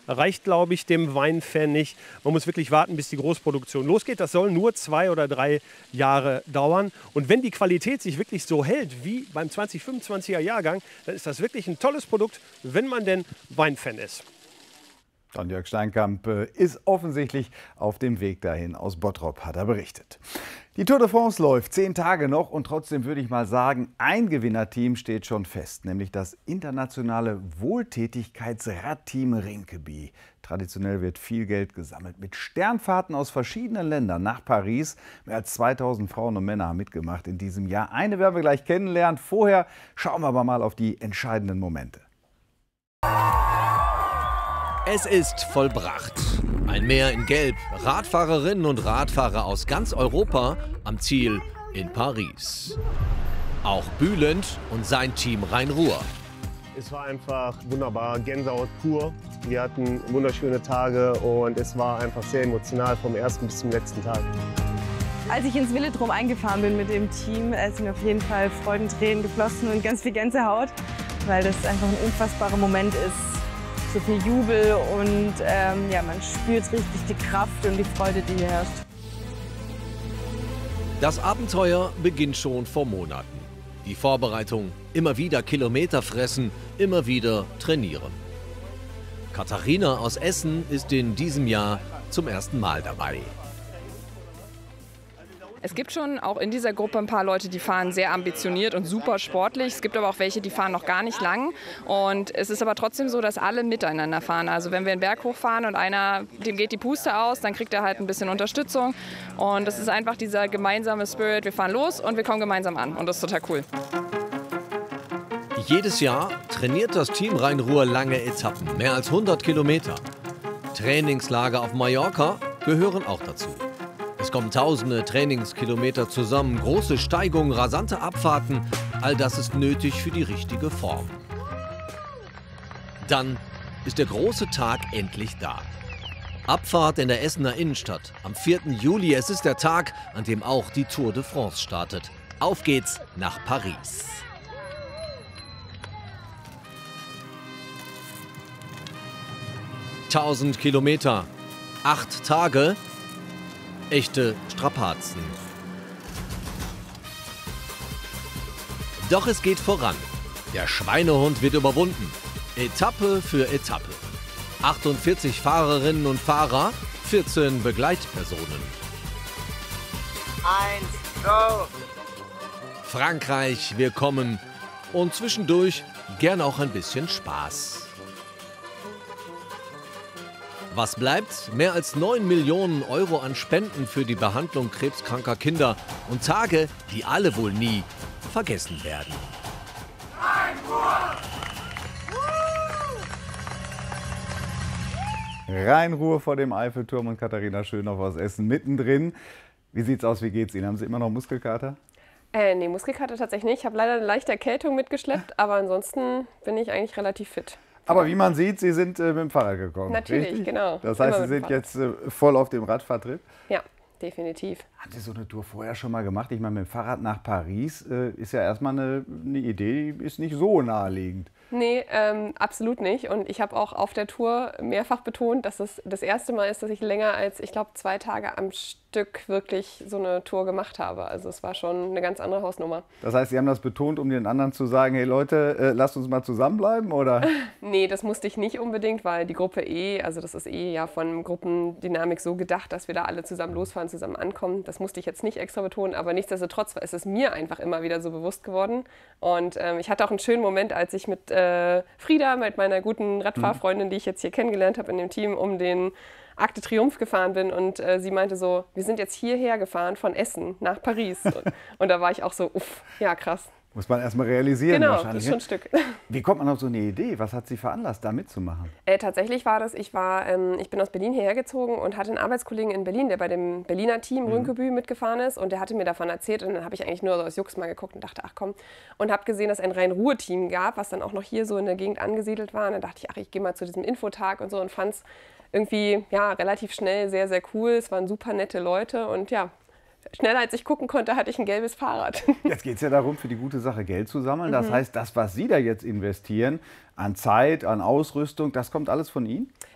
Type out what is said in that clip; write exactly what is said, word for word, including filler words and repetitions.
reicht, glaube ich, dem Weinfan nicht. Man muss wirklich warten, bis die Großproduktion losgeht. Das soll nur zwei oder drei Jahre dauern. Und wenn die Qualität sich wirklich so hält wie beim zwanzig fünfundzwanziger Jahrgang, dann ist das wirklich ein tolles Produkt, wenn man denn Weinfan ist. Und Jörg Steinkamp ist offensichtlich auf dem Weg dahin. Aus Bottrop hat er berichtet. Die Tour de France läuft zehn Tage noch und trotzdem würde ich mal sagen, ein Gewinnerteam steht schon fest, nämlich das internationale Wohltätigkeitsradteam Rinkeby. Traditionell wird viel Geld gesammelt. Mit Sternfahrten aus verschiedenen Ländern nach Paris. Mehr als zweitausend Frauen und Männer haben mitgemacht in diesem Jahr. Eine werden wir gleich kennenlernen. Vorher schauen wir aber mal auf die entscheidenden Momente. Es ist vollbracht. Ein Meer in Gelb, Radfahrerinnen und Radfahrer aus ganz Europa am Ziel in Paris. Auch Bülent und sein Team Rhein-Ruhr. Es war einfach wunderbar, Gänsehaut pur. Wir hatten wunderschöne Tage und es war einfach sehr emotional vom ersten bis zum letzten Tag. Als ich ins Velodrom eingefahren bin mit dem Team, sind mir auf jeden Fall Freudentränen geflossen und ganz viel Gänsehaut, weil das einfach ein unfassbarer Moment ist. So viel Jubel und ähm, ja, man spürt richtig die Kraft und die Freude, die hier herrscht. Das Abenteuer beginnt schon vor Monaten. Die Vorbereitung, immer wieder Kilometer fressen, immer wieder trainieren. Katharina aus Essen ist in diesem Jahr zum ersten Mal dabei. Es gibt schon auch in dieser Gruppe ein paar Leute, die fahren sehr ambitioniert und super sportlich. Es gibt aber auch welche, die fahren noch gar nicht lang. Und es ist aber trotzdem so, dass alle miteinander fahren. Also wenn wir einen Berg hochfahren und einer, dem geht die Puste aus, dann kriegt er halt ein bisschen Unterstützung. Und es ist einfach dieser gemeinsame Spirit. Wir fahren los und wir kommen gemeinsam an. Und das ist total cool. Jedes Jahr trainiert das Team Rhein-Ruhr lange Etappen, mehr als hundert Kilometer. Trainingslager auf Mallorca gehören auch dazu. Es kommen tausende Trainingskilometer zusammen, große Steigungen, rasante Abfahrten. All das ist nötig für die richtige Form. Dann ist der große Tag endlich da. Abfahrt in der Essener Innenstadt am vierten Juli. Es ist der Tag, an dem auch die Tour de France startet. Auf geht's nach Paris. tausend Kilometer, acht Tage. Echte Strapazen. Doch es geht voran. Der Schweinehund wird überwunden. Etappe für Etappe. achtundvierzig Fahrerinnen und Fahrer, vierzehn Begleitpersonen. Eins, go! Frankreich, wir kommen. Und zwischendurch gern auch ein bisschen Spaß. Was bleibt? Mehr als neun Millionen Euro an Spenden für die Behandlung krebskranker Kinder und Tage, die alle wohl nie vergessen werden. Rhein-Ruhr vor dem Eiffelturm und Katharina Schönhoff aus Essen mittendrin. Wie sieht's aus? Wie geht's Ihnen? Haben Sie immer noch Muskelkater? Äh, nee, Muskelkater tatsächlich nicht. Ich habe leider eine leichte Erkältung mitgeschleppt, aber ansonsten bin ich eigentlich relativ fit. Aber wie man sieht, Sie sind äh, mit dem Fahrrad gekommen. Natürlich, richtig? Genau. Das heißt, Sie sind jetzt äh, voll auf dem Radfahrtrip? Ja, definitiv. Haben Sie so eine Tour vorher schon mal gemacht? Ich meine, mit dem Fahrrad nach Paris äh, ist ja erstmal eine, eine Idee, die ist nicht so naheliegend. Nee, ähm, absolut nicht. Und ich habe auch auf der Tour mehrfach betont, dass es das erste Mal ist, dass ich länger als, ich glaube, zwei Tage am Stück wirklich so eine Tour gemacht habe. Also es war schon eine ganz andere Hausnummer. Das heißt, Sie haben das betont, um den anderen zu sagen, hey Leute, äh, lasst uns mal zusammenbleiben, oder? Nee, das musste ich nicht unbedingt, weil die Gruppe eh, also das ist eh ja von Gruppendynamik so gedacht, dass wir da alle zusammen losfahren, zusammen ankommen. Das musste ich jetzt nicht extra betonen, aber nichtsdestotrotz ist es mir einfach immer wieder so bewusst geworden. Und ähm, ich hatte auch einen schönen Moment, als ich mit äh, Frieda, mit meiner guten Radfahrfreundin, die ich jetzt hier kennengelernt habe in dem Team, um den Arc de Triomphe gefahren bin. Und äh, sie meinte so, wir sind jetzt hierher gefahren von Essen nach Paris. Und, und da war ich auch so, uff, ja krass. Muss man erstmal realisieren genau, wahrscheinlich. Genau, das ist schon ein Stück. Wie kommt man auf so eine Idee? Was hat Sie veranlasst, da mitzumachen? Äh, tatsächlich war das, ich, war, ähm, ich bin aus Berlin hierher gezogen und hatte einen Arbeitskollegen in Berlin, der bei dem Berliner Team mhm. Rinkeby mitgefahren ist. Und der hatte mir davon erzählt. Und dann habe ich eigentlich nur so aus Jux mal geguckt und dachte, ach komm. Und habe gesehen, dass es ein Rhein-Ruhr-Team gab, was dann auch noch hier so in der Gegend angesiedelt war. Und dann dachte ich, ach, ich gehe mal zu diesem Infotag und so und fand es irgendwie ja, relativ schnell sehr, sehr cool. Es waren super nette Leute und ja, schneller als ich gucken konnte, hatte ich ein gelbes Fahrrad. Jetzt geht es ja darum, für die gute Sache Geld zu sammeln. Das mhm. heißt, das, was Sie da jetzt investieren, an Zeit, an Ausrüstung, das kommt alles von Ihnen?